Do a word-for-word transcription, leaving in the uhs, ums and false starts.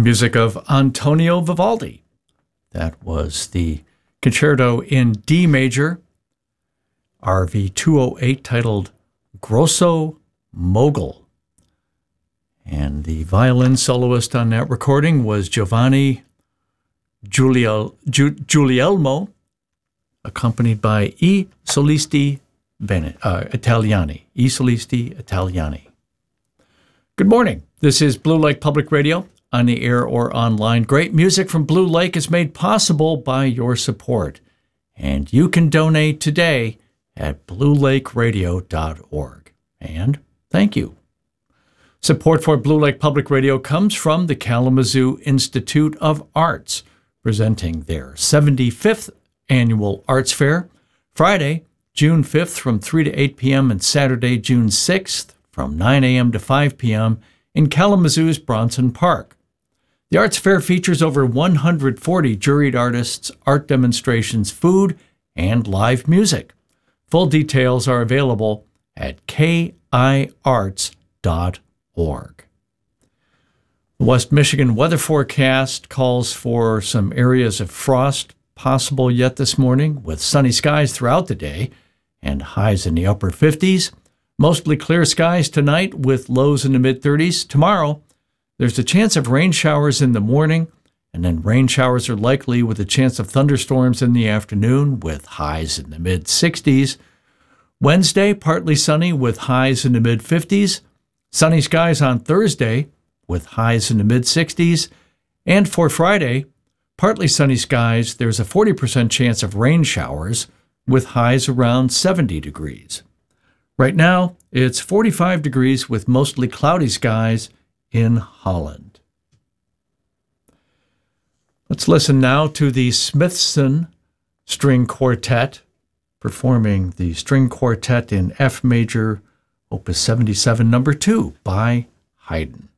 music of Antonio Vivaldi. That was the concerto in D major, R V two oh eight, titled Grosso Mogul. And the violin soloist on that recording was Giovanni Giuliel, Giu, Giulielmo, accompanied by I Solisti Bene, uh, Italiani. I Solisti Italiani. Good morning. This is Blue Lake Public Radio, on the air or online. Great music from Blue Lake is made possible by your support, and you can donate today at blue lake radio dot org. And thank you. Support for Blue Lake Public Radio comes from the Kalamazoo Institute of Arts, presenting their seventy-fifth Annual Arts Fair, Friday, June fifth from three to eight p.m. and Saturday, June sixth from nine a.m. to five p.m. in Kalamazoo's Bronson Park. The Arts Fair features over one hundred forty juried artists, art demonstrations, food, and live music. Full details are available at k i arts dot org. The West Michigan weather forecast calls for some areas of frost possible yet this morning, with sunny skies throughout the day and highs in the upper fifties. Mostly clear skies tonight with lows in the mid-thirties. Tomorrow, there's a chance of rain showers in the morning, and then rain showers are likely with a chance of thunderstorms in the afternoon with highs in the mid-sixties. Wednesday, partly sunny with highs in the mid-fifties. Sunny skies on Thursday with highs in the mid-sixties. And for Friday, partly sunny skies. There's a forty percent chance of rain showers with highs around seventy degrees. Right now, it's forty-five degrees with mostly cloudy skies in Holland. Let's listen now to the Smithson String Quartet performing the String Quartet in F major, Opus seventy-seven, number two, by Haydn.